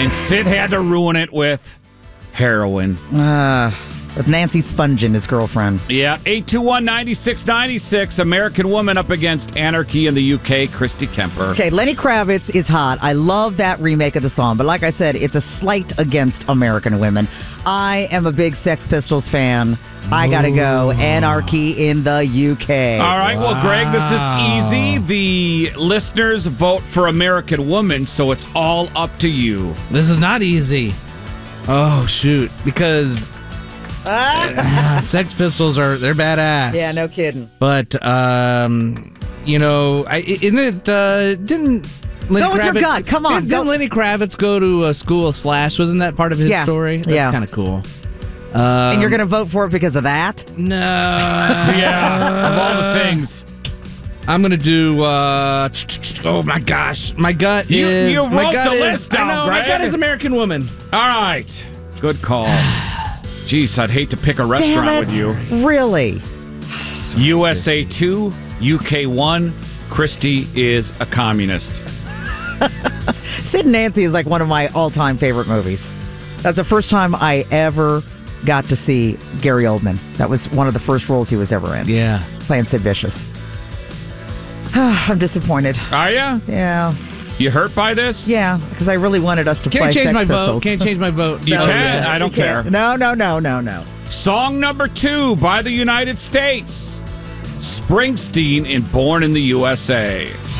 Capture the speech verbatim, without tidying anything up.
And Sid had to ruin it with heroin. Uh, with Nancy Spungen, his girlfriend. Yeah, eight two one, nine six nine six. American Woman up against Anarchy in the U K, Christy Kemper. Okay, Lenny Kravitz is hot. I love that remake of the song. But like I said, it's a slight against American Women. I am a big Sex Pistols fan. I got to go Anarchy in the U K. All right, wow. Well, Greg, this is easy. The listeners vote for American Woman, so it's all up to you. This is not easy. Oh, shoot. Because uh, Sex Pistols are, they're badass. Yeah, no kidding. But, um, you know, I, isn't it, uh, didn't... Lenny go with Kravitz, your gut. Come on. Didn't, didn't Lenny Kravitz go to a school of Slash? Wasn't that part of his yeah. story? That's yeah. kind of cool. Um, and you're going to vote for it because of that? No. Yeah, of all the things. I'm going to do, uh, oh my gosh. My gut you, is... You my wrote gut the is, list down, I know, Greg. my gut is American Woman. All right. Good call. Jeez, I'd hate to pick a restaurant Damn it. with you. Really? U S A two, U K one. Christy is a communist. Sid and Nancy is like one of my all-time favorite movies. That's the first time I ever got to see Gary Oldman. That was one of the first roles he was ever in. Yeah. Playing Sid Vicious. I'm disappointed. Are you? Yeah. You hurt by this? Yeah, because I really wanted us to Can play I change Sex my Pistols. vote? Can I change my vote? You No, can. yeah, I don't you can't. care. No, no, no, no, no. Song number two by the United States. Springsteen in Born in the U S A.